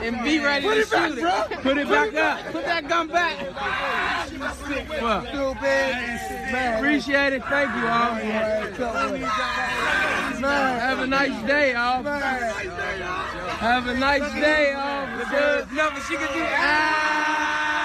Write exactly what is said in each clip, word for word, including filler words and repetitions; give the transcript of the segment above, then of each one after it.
and be ready Put to shoot it. Back, Put it back up. Put that gun back. Well, stupid. Man, appreciate it. Thank you all. Man, have a nice day, all. Have a nice day, all. There's nothing she can do. Ah!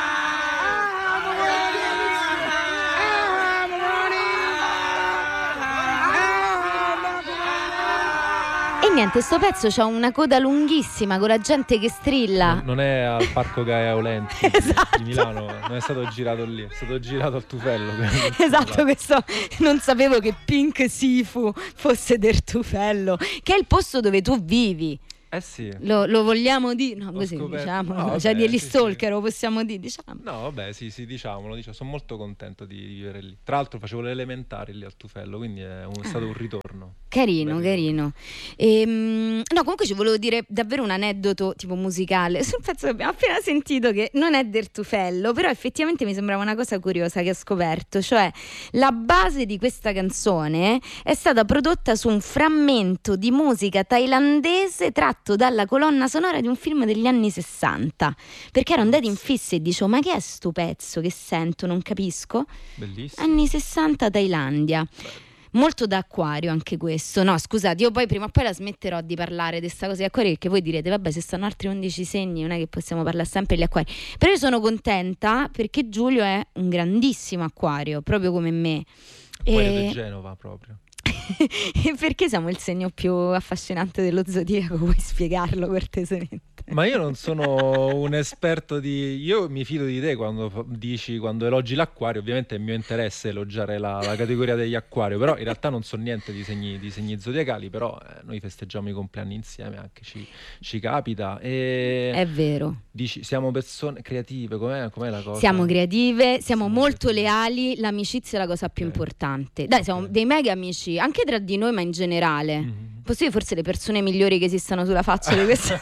E niente, sto pezzo c'ha una coda lunghissima con la gente che strilla. Non, non è al Parco Gaia Aulenti esatto. di Milano, non è stato girato lì, è stato girato al Tufello. Esatto, questo non sapevo che Pink Sifu fosse del Tufello, che è il posto dove tu vivi. Eh sì. Lo, lo vogliamo dire? No, Ho così scoperto- diciamo. no, Cioè vabbè, degli sì, stalker, lo possiamo dire, diciamo. No, vabbè, sì, sì, diciamolo, diciamo. Sono molto contento di vivere lì. Tra l'altro facevo le elementari lì al Tufello, quindi è un- stato un ritorno. Carino, Bello. carino. Ehm, no, comunque ci volevo dire davvero un aneddoto tipo musicale sul pezzo che abbiamo appena sentito, che non è del Tufello, però effettivamente mi sembrava una cosa curiosa che ho scoperto, cioè la base di questa canzone è stata prodotta su un frammento di musica thailandese tratto dalla colonna sonora di un film degli anni sessanta, perché ero andata in fissa e dicevo: ma che è sto pezzo che sento, non capisco. Bellissimo. Anni sessanta Thailandia. Molto da acquario anche questo. No, scusate, io poi prima o poi la smetterò di parlare di questa cosa di acquario, perché voi direte: vabbè, se stanno altri undici segni non è che possiamo parlare sempre degli acquari. Però io sono contenta perché Giulio è un grandissimo acquario, proprio come me. Acquario E- di Genova proprio. E perché siamo il segno più affascinante dello zodiaco? Puoi spiegarlo cortesemente? Ma io non sono un esperto di... Io mi fido di te quando fa- dici, quando elogi l'acquario. Ovviamente è mio interesse elogiare la, la categoria degli acquario, però in realtà non so niente di segni, di segni zodiacali, però eh, noi festeggiamo i compleanni insieme, anche ci, ci capita. E È vero. dici, siamo persone creative, com'è, com'è la cosa? Siamo creative, siamo Siamo molto creative. leali, l'amicizia è la cosa più Ok. importante. Dai, siamo Ok. dei mega amici, anche tra di noi, ma in generale. Mhm. Posso dire forse le persone migliori che esistano sulla faccia di questa...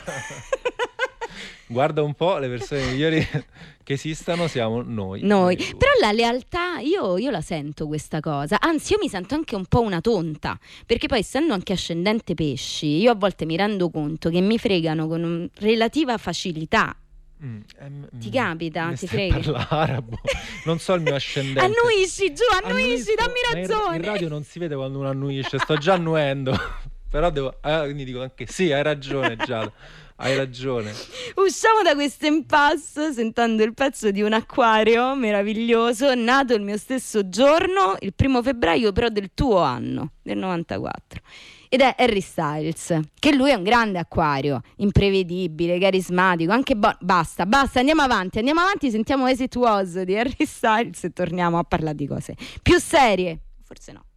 Guarda un po', le persone migliori che esistano siamo noi. Noi, due. però la lealtà io, io la sento questa cosa, anzi io mi sento anche un po' una tonta, perché poi essendo anche ascendente pesci, io a volte mi rendo conto che mi fregano con un- relativa facilità. Mm, ehm, Ti mm, capita? mi Ti stai frega? parlando arabo. Non so il mio ascendente. Annuisci, giù, annuisci, Annuisco, dammi ma in- ragione. In radio non si vede quando uno annuisce, sto già annuendo. Però devo... ah, quindi dico anche sì, hai ragione Giada, hai ragione. Usciamo da questo impasse sentendo il pezzo di un acquario meraviglioso, nato il mio stesso giorno, il primo febbraio però del tuo anno, del novantaquattro. Ed è Harry Styles, che lui è un grande acquario, imprevedibile, carismatico, anche bo- basta, basta, andiamo avanti, andiamo avanti, sentiamo As It Was di Harry Styles e torniamo a parlare di cose più serie, forse no.